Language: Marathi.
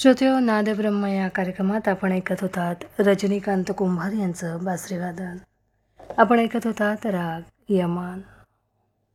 श्रोत्यो नादब्रह्म या कार्यक्रमात आपण ऐकत होतात रजनीकांत कुंभार यांचं बासरीवादन. आपण ऐकत होतात राग यमन.